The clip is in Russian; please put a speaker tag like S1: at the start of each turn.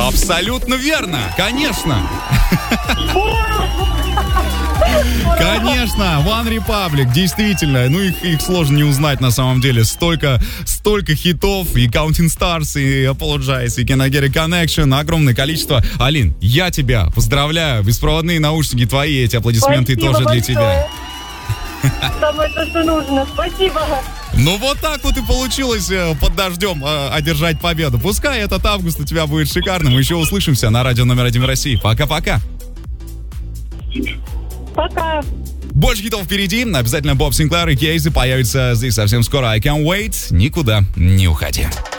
S1: Абсолютно верно, конечно. Конечно, One Republic, действительно. Ну, их сложно не узнать на самом деле. Столько хитов, и Counting Stars, и Apologize, и Can I Get a Connection, огромное количество. Алин, я тебя поздравляю. Беспроводные наушники твои, эти аплодисменты
S2: Спасибо
S1: тоже
S2: большое.
S1: для тебя.
S2: Самое то, что нужно. Спасибо.
S1: Ну вот так вот и получилось под дождем одержать победу. Пускай этот август у тебя будет шикарным. Мы еще услышимся на радио номер 1 в России. Пока-пока.
S2: Пока.
S1: Больше хитов впереди. Обязательно Боб Синклер и Кейзи появятся здесь совсем скоро. I can't wait. Никуда не уходи.